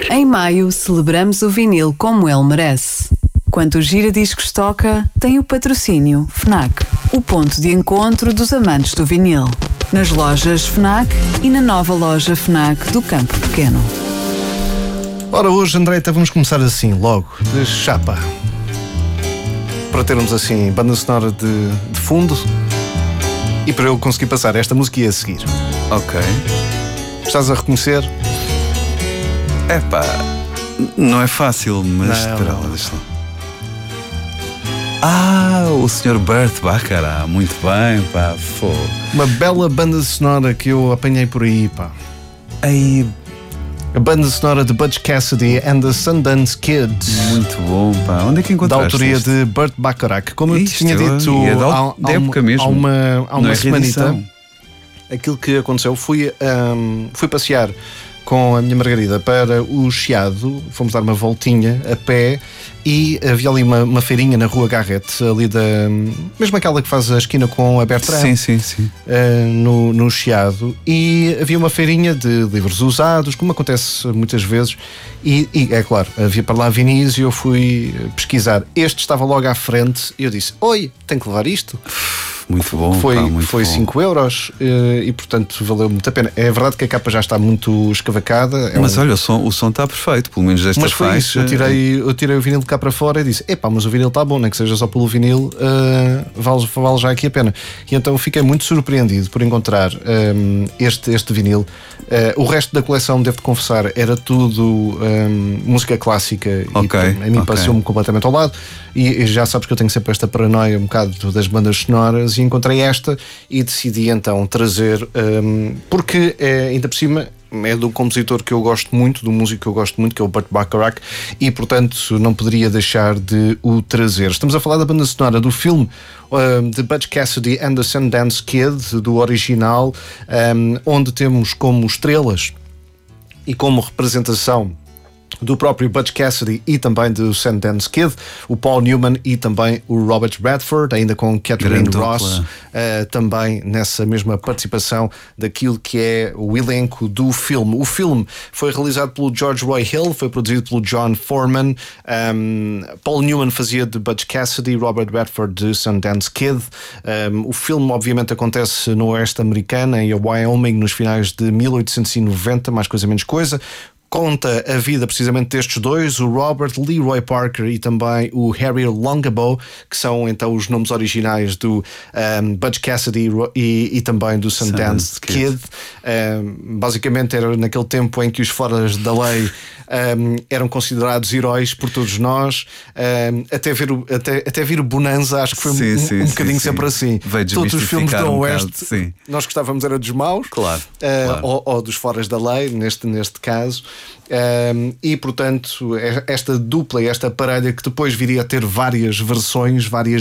Em maio, celebramos o vinil como ele merece. Quando o Gira Discos toca, tem o patrocínio FNAC, o ponto de encontro dos amantes do vinil. Nas lojas FNAC e na nova loja FNAC do Campo Pequeno. Ora, hoje, Andreita, vamos começar assim, logo, de chapa. Para termos assim, banda sonora de fundo e para eu conseguir passar esta música a seguir. Ok. Estás a reconhecer? Epá, não é fácil, mas espera lá, deixa lá. O Sr. Burt Bacharach, muito bem, pá, Uma bela banda sonora que eu apanhei por aí, pá. Aí, a banda sonora de Butch Cassidy and the Sundance Kid. muito bom, pá. Onde é que encontraste? Da autoria isto? de Burt Bacharach. Como eu Isto, tinha dito é da época mesmo. há uma Não é semanita, reedição. aquilo que aconteceu, fui passear com a minha Margarida para o Chiado, fomos dar uma voltinha a pé e havia ali uma feirinha na Rua Garrett, ali mesmo aquela que faz a esquina com a Bertrand. Sim. No Chiado, e havia uma feirinha de livros usados, como acontece muitas vezes, e é claro, havia para lá vinis e eu fui pesquisar. Este estava logo à frente e eu disse: oi, tenho que levar isto. Muito bom, Foi, pá, muito foi bom. 5 euros e portanto valeu muito a pena. É verdade que a capa já está muito escavacada. Mas olha, o som está perfeito, pelo menos desta Mas foi faixa. isso, eu tirei o vinil de cá para fora e disse: epá, mas o vinil está bom, nem que seja só pelo vinil, vale já aqui a pena. E então fiquei muito surpreendido por encontrar este vinil. O resto da coleção, devo-te confessar, era tudo música clássica. Ok, E a mim ok. passou-me completamente ao lado. E já sabes que eu tenho sempre esta paranoia um bocado das bandas sonoras, e encontrei esta e decidi então trazer, porque ainda por cima é do compositor que eu gosto muito, do músico que eu gosto muito, que é o Burt Bacharach, e portanto não poderia deixar de o trazer. Estamos a falar da banda sonora do filme de Butch Cassidy and the Sundance Kid, do original, onde temos como estrelas e como representação do próprio Butch Cassidy e também do Sundance Kid, o Paul Newman e também o Robert Redford, ainda com Catherine Grande Ross, também nessa mesma participação daquilo que é o elenco do filme. O filme foi realizado pelo George Roy Hill, foi produzido pelo John Foreman. Paul Newman fazia de Butch Cassidy, Robert Redford de Sundance Kid. O filme obviamente acontece no oeste americano, em Wyoming, nos finais de 1890, mais coisa menos coisa. Conta a vida precisamente destes dois, o Robert Leroy Parker e também o Harry Longbow, que são então os nomes originais do Butch Cassidy e também do Sundance Kid. Basicamente era naquele tempo em que os foras da lei eram considerados heróis por todos nós, até vir o Bonanza, acho que foi um bocadinho sempre assim. Todos os filmes do Oeste, nós gostávamos era dos maus, claro. Ou dos foras da lei, neste caso. E portanto esta dupla e esta parelha, que depois viria a ter várias versões, várias